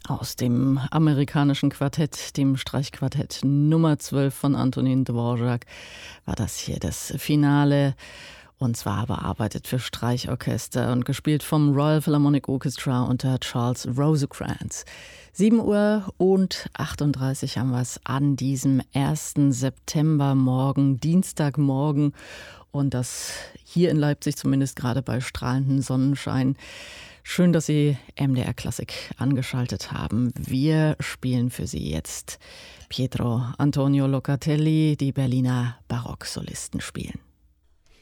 Aus dem amerikanischen Quartett, dem Streichquartett Nummer 12 von Antonin Dvorak, war das hier das Finale. Und zwar bearbeitet für Streichorchester und gespielt vom Royal Philharmonic Orchestra unter Charles Rosecrans. 7:38 haben wir es an diesem 1. Septembermorgen, Dienstagmorgen. Und das hier in Leipzig zumindest gerade bei strahlendem Sonnenschein. Schön, dass Sie MDR Klassik angeschaltet haben. Wir spielen für Sie jetzt Pietro Antonio Locatelli, die Berliner Barocksolisten spielen.